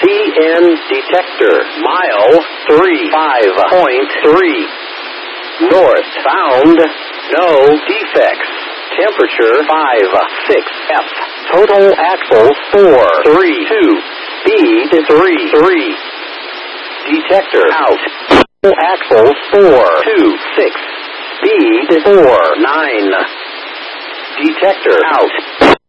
CN detector. Mile 35.3. Northbound. No defects. Temperature 5-6 F. Total axles 4-3-2. Speed 3-3. Detector out. Axles 4-2-6. Speed 4-9. Detector out.